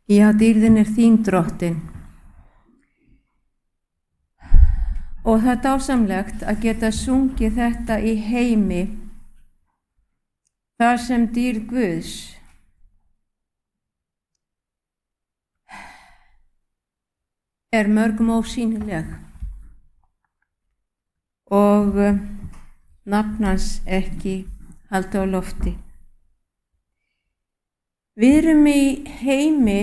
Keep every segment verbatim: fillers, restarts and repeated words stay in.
Já, dýrðin er þín drottin. Og það er dásamlegt að geta sungið þetta í heimi þar sem dýrð Guðs er mörgum ósýnileg og nafn hans ekki haldið á lofti. Við erum í heimi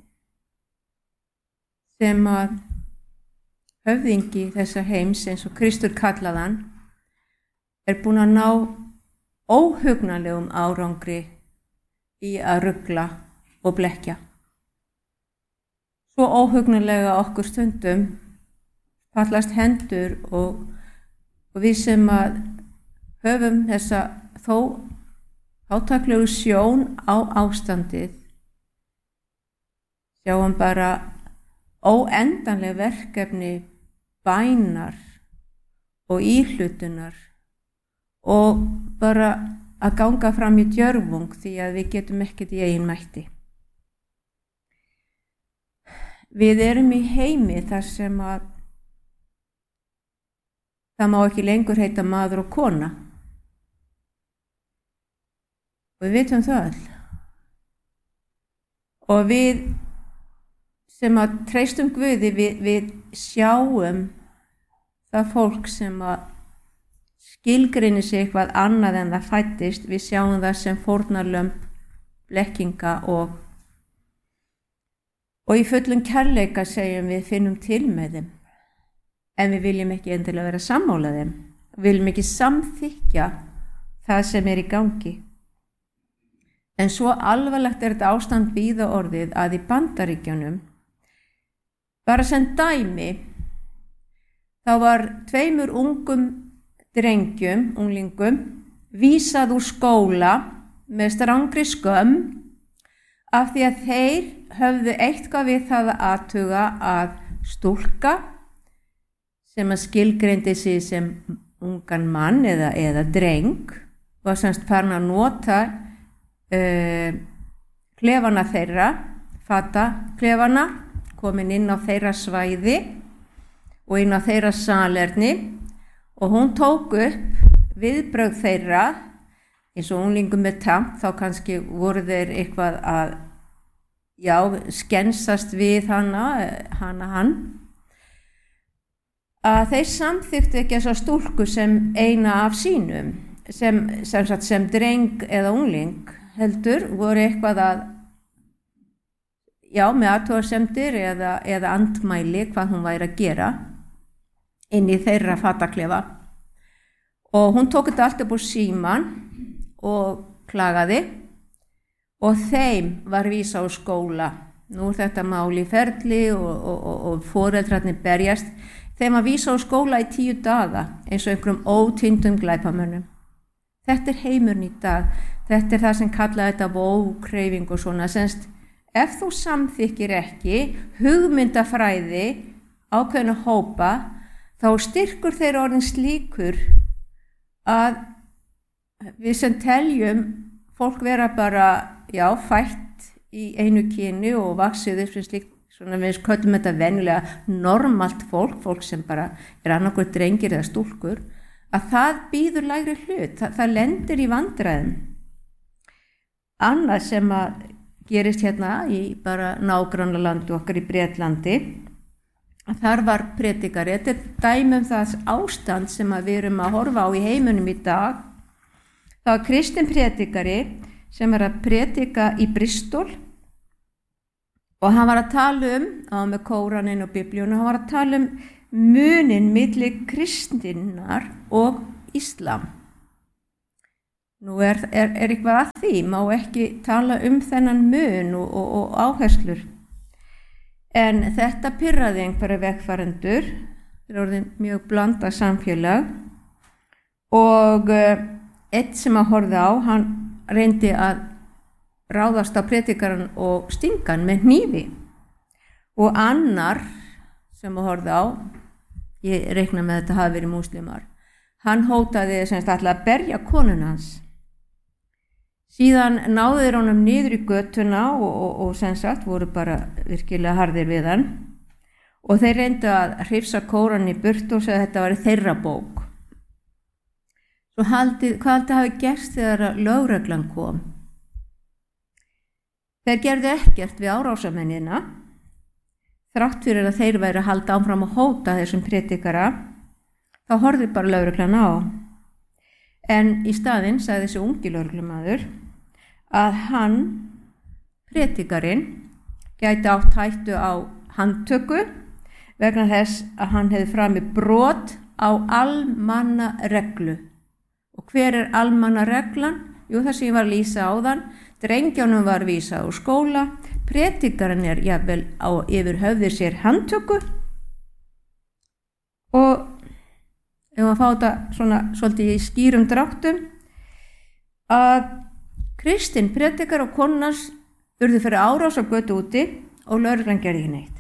sem að höfðingi þessa heims, eins og Kristur kallaðan, er búinn að ná óhugnanlegum árangri í að rugla og blekkja. Svo óhugnanlega okkur stundum fallast hendur og, og við sem að höfum þessa þó átaklegu sjón á ástandið sjáum bara óendanleg verkefni bænar og íhlutunar og bara að ganga fram í djörfung því að við getum ekkert í eigin mætti. Við erum í heimi þar sem að það má ekki lengur heita maður og kona. Og við vitum það all. Og við sem að treystum Guði, við, við sjáum það fólk sem að skilgreinir sig eitthvað annað en það fæddist, við sjáum það sem fórnarlömb, blekkinga og og í fullum kærleika segjum við finnum til með þeim, en við viljum ekki endilega vera sammála þeim, við viljum ekki samþykkja það sem er í gangi. En svo alvarlegt er þetta ástand víða orðið að í Bandaríkjunum, bara sem dæmi, þá var tveimur ungum drengjum, unglingum, vísað úr skóla með strangri skömm af því að þeir höfðu eitthvað við það að athuga að stúlka sem að skilgreindi sig sem ungan mann eða, eða dreng var semst farin að nota uh, klefana þeirra, fata klefana, komin inn á þeirra svæði og inn á þeirra salerni og hún tók upp viðbrögð þeirra eins og unglingum með tamp, þá kannski voru þeir eitthvað að já, skensast við hana, hana hann, að þeir samþyktu ekki þessa stúlku sem eina af sínum, sem, sem, sem, sem dreng eða ungling heldur, voru eitthvað að, já, með athugasemdir eða, eða andmæli hvað hún væri að gera inn í þeirra fataklefa. Og hún tók þetta allt upp úr síman og klagaði og þeim var vísað á skóla. Nú er þetta mál í ferli og, og, og, og foreldrarnir berjast. Þeim var vísað á skóla í tíu daga eins og einhverjum ótýndum glæpamönnum. Þetta er heimurinn í dag. Þetta er það sem kallaði þetta vókreyfing og svona. Senst, ef þú samþykkir ekki hugmyndafræði ákveðna hópa, þá styrkur þeir orðin slíkur að við sem teljum fólk vera bara, já, fætt í einu kyni og vaxið upp sem slíkt, svona við köllum þetta venjulega normalt fólk, fólk sem bara er annarkur drengir eða stúlkur, að það býður lægri hlut, það, það lendir í vandræðum. Annað sem að gerist hérna í bara nágrannalandi okkar í Bretlandi, að þar var predikari, þetta er dæmi um það ástand sem að við erum að horfa á í heiminum í dag. Það var kristinn predikari sem var að predika í Bristol og hann var að tala um, á með Kóraninn og Biblíuna, hann var að tala um munin milli kristinnar og Íslam. Nú er, er, er eitthvað að því, má ekki tala um þennan mun og, og, og áherslur. En þetta pirraði einhverja vegfarendur, þeir eru orðin mjög blandað samfélag og einn sem að horfði á, hann reyndi að ráðast á predikarann og stinga hann með hnífi. Og annar sem að horfði á, ég reikna með þetta hafi verið múslimar, hann hótaði sem sagt alltaf að berja konun hans. Síðan náðu þeir honum niður í götuna og, og, og sem sagt voru bara virkilega harðir við hann og þeir reyndu að hrifsa Kóran í burt og segja að þetta var þeirra bók. Svo haldið, hvað haldið hafi gerst þegar lögreglan kom? Þeir gerðu ekkert við árásamennina, þrátt fyrir að þeir væri að halda áfram að hóta þessum prédikara, þá horfði bara lögreglan á. En í staðinn sagði þessi ungi lögreglumaður að hann, prédikarinn, gæti átt hættu á handtöku vegna þess að hann hefði framið brot á almannareglu. Og hver er almannareglan? Jú, það sem ég var að lýsa áðan, drengjónum var vísað úr skóla, prédikarinn er jafnvel á yfir höfði sér handtöku og ef maður fá þetta svona svolítið í skýrum dráttum að kristinn prédikar og konans urðu fyrir árás á götu úti og lögreglan gerði ekki neitt.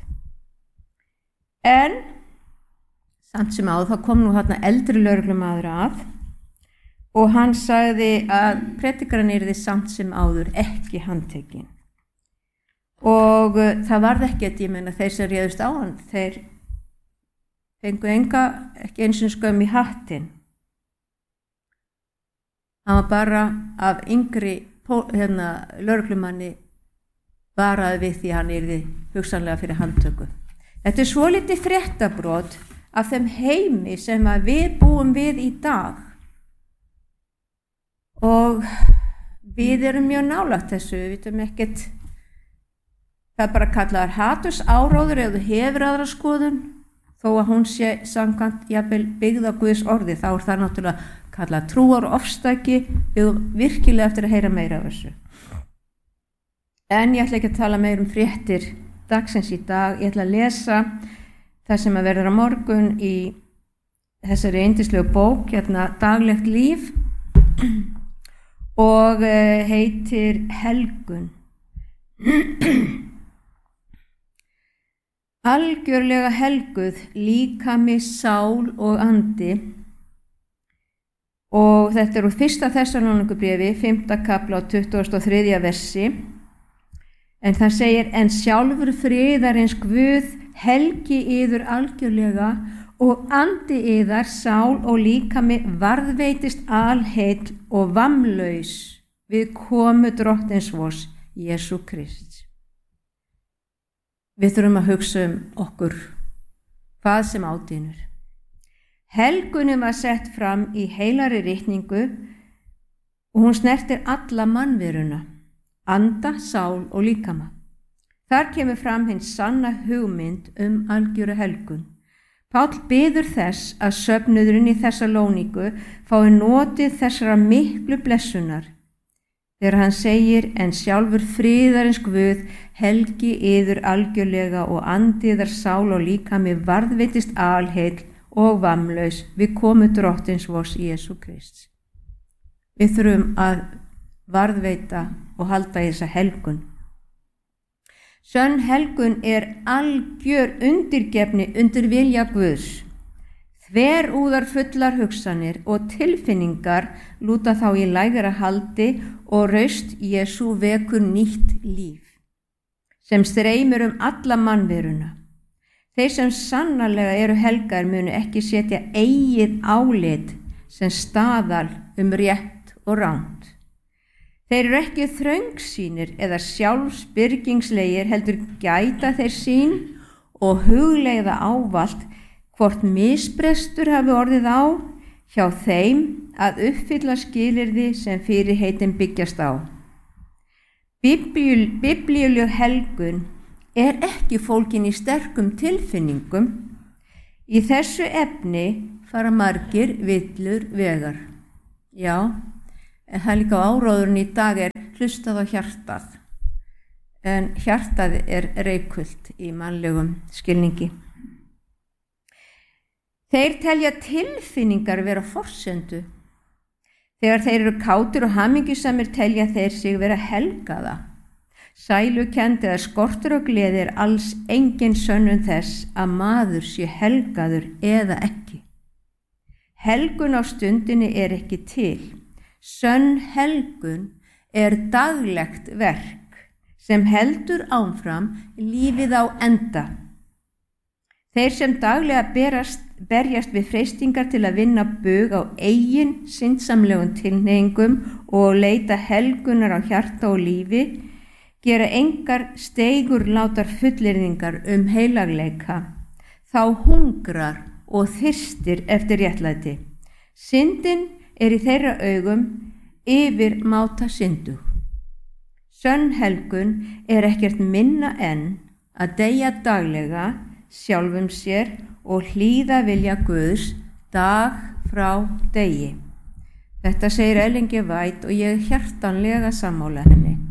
En samt sem áður þá kom nú þarna eldri lögreglumaður að og hann sagði að prédikarinn yrði samt sem áður ekki handtekinn. Og uh, það varð ekkert, ég meina þeir sem réðust á hann, þeir fengu enga, ekki eins og skömm í hattinn. Hann var bara af yngri hérna, lögreglumanni varaði við því hann yrði hugsanlega fyrir handtöku. Þetta er svolítið fréttabrot af þeim heimi sem að við búum við í dag. Og við erum mjög nálægt þessu, við vitum ekkert, það er bara kallaðar haturs áróður ef þú hefur aðra skoðun, þó að hún sé samkvæmt jafnvel byggð á Guðs orði, þá er það náttúrulega kallað trúar ofstæki, við virkilega eftir að heyra meira af þessu. En ég ætla ekki að tala meira um fréttir dagsins í dag, ég ætla að lesa það sem að verður á morgun í þessari yndislegu bók, hérna Daglegt líf, og heitir Helgun. Algjörlega helguð, líkami, sál og andi. Og þetta er úr fyrsta Þessalónikubréfi, fimmta kafla og tuttugasta og þriðja versi. En það segir, en sjálfur friðarins Guð helgi yður algjörlega og andi yðar, sál og líkami varðveitist alheill og vammlaus við komu drottins vors, Jesú Krist. Við þurfum að hugsa um okkur, hvað sem ádýnur. Helgunin var sett fram í heilari ritningu og hún snertir alla mannveruna, anda, sál og líkama. Þar kemur fram hinn sanna hugmynd um algjöra helgun. Páll biður þess að söfnuðurinn í Þessalóníku fái notið þessara miklu blessunar þegar hann segir, en sjálfur friðarins Guð helgi yður algjörlega og andi yðar, sál og líkami varðveitist alheill og vammlaus við komu drottins vors Jesú Krist. Við þurfum að varðveita og halda í þessa helgun. Sönn helgun er algjör undirgefni undir vilja Guðs. Þverúðar fullar hugsanir og tilfinningar lúta þá í lægra haldi og raust Jesú vekur nýtt líf, sem streymir um alla mannveruna. Þeir sem sannarlega eru helgar munu ekki setja eigið álit sem staðal um rétt og rangt. Þeir eru ekki þröngsýnir eða sjálfsbyrgingslegir, heldur gæta þeir sín og hugleiða ávallt hvort misbrestur hafi orðið á hjá þeim að uppfylla skilyrði sem fyrirheitin byggjast á. Biblíuleg helgun er ekki fólgin í sterkum tilfinningum. Í þessu efni fara margir villur vegar. Já, en það er líka áróðurinn í dag er hlustað á hjartað. En hjartað er reikult í mannlegum skilningi. Þeir telja tilfinningar vera forsendu. Þegar þeir eru kátir og hamingjusamir telja þeir sig vera helgaða. Sælukennd eða skortur og gleði er alls engin sönnun þess að maður sé helgaður eða ekki. Helgun á stundinni er ekki til. Sönn helgun er daglegt verk sem heldur áfram lífið á enda. Þeir sem daglega berast, berjast við freistingar til að vinna bug á eigin syndsamlegum tilhneigingum og leita helgunar á hjarta og lífi, gera engar steigurlátar fullyrðingar um heilagleika, þá hungrar og þyrstir eftir réttlæti. Syndin er í þeirra augum yfir máta syndug. Sönn helgun er ekkert minna en að deyja daglega sjálfum sér og hlýða vilja Guðs dag frá degi. Þetta segir Ellen G. White og ég er hjartanlega sammála henni.